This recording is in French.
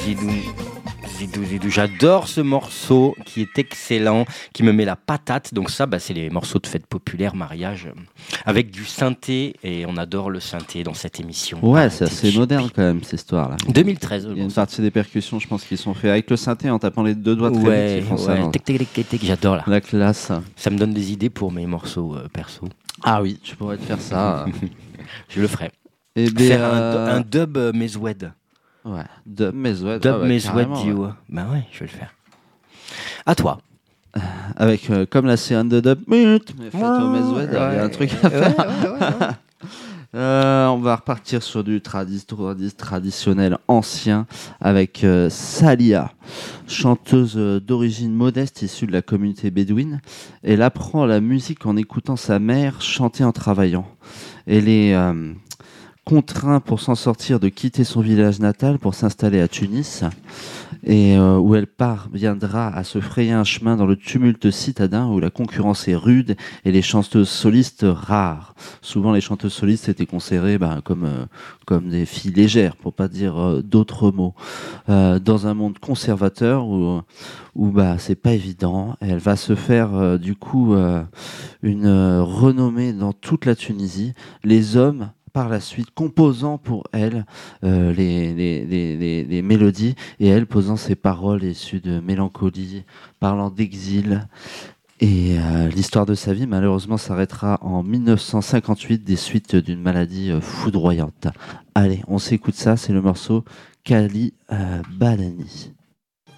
Zidou. Zidou. J'adore ce morceau qui est excellent, qui me met la patate. Donc ça, c'est les morceaux de fête populaire, mariage, avec du synthé. Et on adore le synthé dans cette émission. Ouais, c'est assez moderne quand même, cette histoire-là. 2013. Il y a une partie des percussions, je pense, qui sont faites avec le synthé en tapant les deux doigts très vite. J'adore là. La classe. Ça me donne des idées pour mes morceaux perso. Ah oui, tu pourrais te faire ça. Je le ferai. Et faire un dub Mezoued. Ouais, dub Mezoued. Dub Mezoued Dio. Ouais, je vais le faire. À toi. Avec comme la séance de dub, mais faites au Mezoued, il y a un truc à faire. On va repartir sur du traditionnel ancien avec Salia, chanteuse d'origine modeste issue de la communauté bédouine. Elle apprend la musique en écoutant sa mère chanter en travaillant. Elle est contrainte pour s'en sortir de quitter son village natal pour s'installer à Tunis, et où elle parviendra à se frayer un chemin dans le tumulte citadin où la concurrence est rude et les chanteuses solistes rares. Souvent, les chanteuses solistes étaient considérées comme des filles légères, pour pas dire d'autres mots. Dans un monde conservateur où c'est pas évident, elle va se faire une renommée dans toute la Tunisie. Les hommes par la suite composant pour elle les mélodies, et elle posant ses paroles issues de mélancolie, parlant d'exil. Et l'histoire de sa vie malheureusement s'arrêtera en 1958 des suites d'une maladie foudroyante. Allez, on s'écoute ça, c'est le morceau Kali Balani.